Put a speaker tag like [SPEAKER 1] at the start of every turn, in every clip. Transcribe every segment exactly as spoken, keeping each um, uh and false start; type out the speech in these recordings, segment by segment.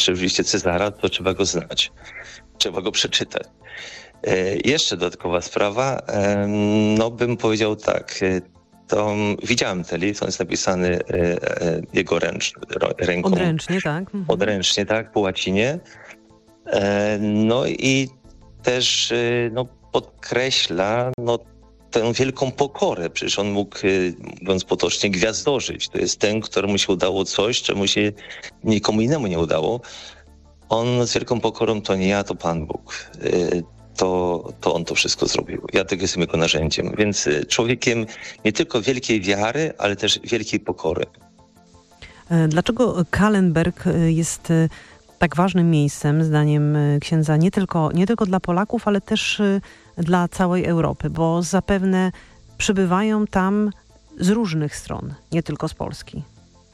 [SPEAKER 1] czy rzeczywiście Cezara, to trzeba go znać. Trzeba go przeczytać. E, jeszcze dodatkowa sprawa, e, no bym powiedział tak, e, to widziałem ten list, on jest napisany e, e, jego ręcz, ręką.
[SPEAKER 2] Odręcznie, tak. Mhm.
[SPEAKER 1] Odręcznie, tak, po łacinie. E, no i też e, no, podkreśla no, tę wielką pokorę. Przecież on mógł, mówiąc potocznie, gwiazdorzyć. To jest ten, któremu się udało coś, czemu się nikomu innemu nie udało. On z wielką pokorą, to nie ja, to Pan Bóg. To, to on to wszystko zrobił. Ja tylko jestem jego narzędziem. Więc człowiekiem nie tylko wielkiej wiary, ale też wielkiej pokory.
[SPEAKER 2] Dlaczego Kahlenberg jest tak ważnym miejscem, zdaniem księdza, nie tylko, nie tylko dla Polaków, ale też dla całej Europy? Bo zapewne przybywają tam z różnych stron, nie tylko z Polski.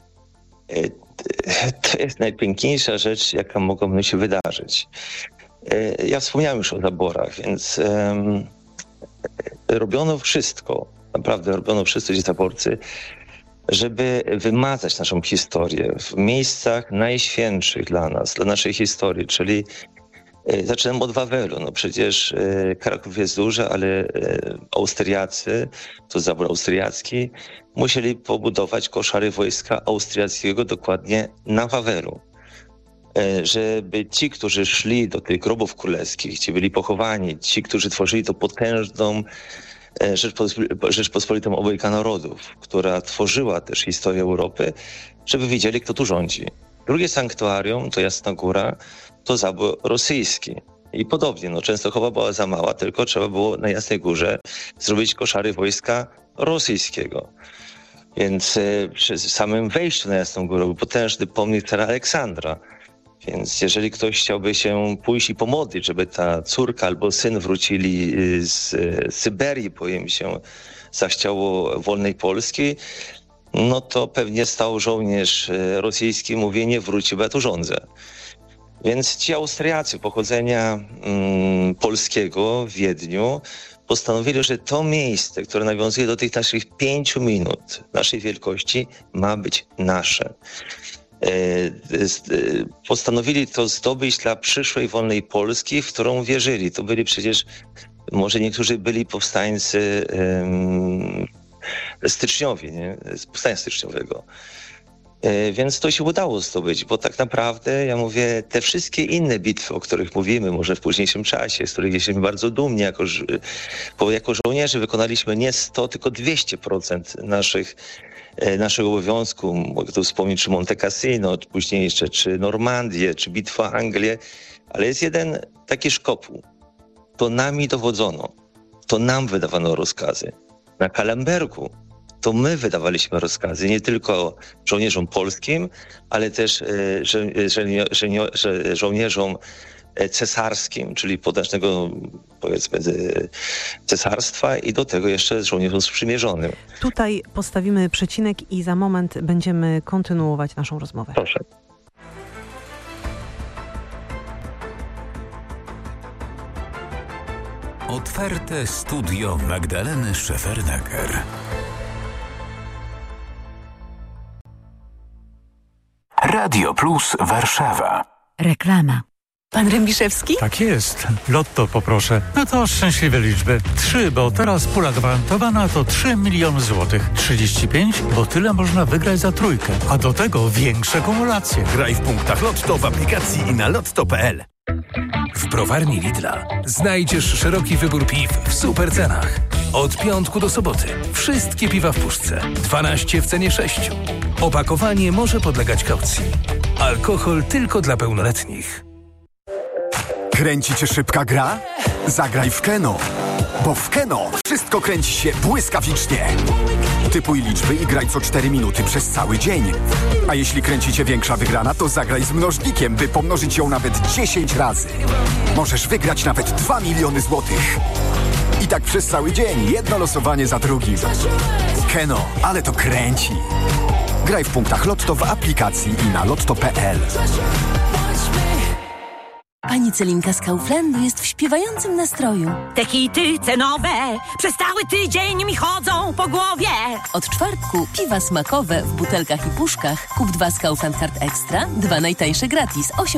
[SPEAKER 1] To jest najpiękniejsza rzecz, jaka mogłaby się wydarzyć. Ja wspomniałem już o zaborach, więc um, robiono wszystko, naprawdę robiono wszystko, ci zaborcy, żeby wymazać naszą historię w miejscach najświętszych dla nas, dla naszej historii, czyli e, zaczynam od Wawelu. No przecież e, Kraków jest duży, ale e, Austriacy, to zabór austriacki, musieli pobudować koszary wojska austriackiego dokładnie na Wawelu. Żeby ci, którzy szli do tych grobów królewskich, ci byli pochowani, ci, którzy tworzyli to potężną Rzeczpospolitą obojga narodów, która tworzyła też historię Europy, żeby wiedzieli, kto tu rządzi. Drugie sanktuarium, to Jasna Góra, to zabór rosyjski. I podobnie, no Częstochowa była za mała, tylko trzeba było na Jasnej Górze zrobić koszary wojska rosyjskiego. Więc e, przy samym wejściu na Jasną Górę był potężny pomnik cara Aleksandra. Więc jeżeli ktoś chciałby się pójść i pomodlić, żeby ta córka albo syn wrócili z Syberii, bo im się zachciało wolnej Polski, no to pewnie stał żołnierz rosyjski, mówi, nie wróci, bo ja tu rządzę. Więc ci Austriacy pochodzenia mm, polskiego w Wiedniu postanowili, że to miejsce, które nawiązuje do tych naszych pięciu minut, naszej wielkości, ma być nasze. Postanowili to zdobyć dla przyszłej wolnej Polski, w którą wierzyli. To byli przecież, może niektórzy byli powstańcy um, styczniowi, nie? Z powstania styczniowego. E, więc to się udało zdobyć, bo tak naprawdę, ja mówię, te wszystkie inne bitwy, o których mówimy, może w późniejszym czasie, z których jesteśmy bardzo dumni, jako, bo jako żołnierze wykonaliśmy nie sto, tylko dwieście procent naszych naszego obowiązku. Mogę tu wspomnieć, czy Monte Cassino, czy później jeszcze, czy Normandię, czy Bitwa Anglię, ale jest jeden taki szkopuł. To nami dowodzono, to nam wydawano rozkazy. Na Kahlenbergu to my wydawaliśmy rozkazy, nie tylko żołnierzom polskim, ale też żo- żo- żo- żo- żołnierzom cesarskim, czyli potężnego, powiedzmy, cesarstwa i do tego jeszcze żołnierzom sprzymierzonym.
[SPEAKER 2] Tutaj postawimy przecinek i za moment będziemy kontynuować naszą rozmowę.
[SPEAKER 1] Proszę.
[SPEAKER 3] Otwarte studio Magdaleny Szefernaker. Radio Plus Warszawa.
[SPEAKER 4] Reklama. Pan Rębiszewski?
[SPEAKER 5] Tak jest. Lotto poproszę. No to szczęśliwe liczby. Trzy, bo teraz pula gwarantowana to trzy miliony złotych. Trzydzieści pięć, bo tyle można wygrać za trójkę. A do tego większe kumulacje.
[SPEAKER 3] Graj w punktach Lotto w aplikacji i na lotto kropka p l. W browarni Lidla znajdziesz szeroki wybór piw w super cenach. Od piątku do soboty wszystkie piwa w puszce. dwanaście w cenie sześciu. Opakowanie może podlegać kaucji. Alkohol tylko dla pełnoletnich.
[SPEAKER 6] Kręci cię szybka gra? Zagraj w Keno. Bo w Keno wszystko kręci się błyskawicznie. Typuj liczby i graj co cztery minuty przez cały dzień. A jeśli kręci cię większa wygrana, to zagraj z mnożnikiem, by pomnożyć ją nawet dziesięć razy. Możesz wygrać nawet dwa miliony złotych. I tak przez cały dzień, jedno losowanie za drugim. Keno, ale to kręci. Graj w punktach Lotto w aplikacji i na lotto kropka p l.
[SPEAKER 4] Pani Celinka z Kauflandu jest w śpiewającym nastroju.
[SPEAKER 7] Te hity cenowe przez cały tydzień mi chodzą po głowie.
[SPEAKER 4] Od czwartku piwa smakowe w butelkach i puszkach. Kup dwa z Kaufland Card Extra, dwa najtańsze gratis. osiem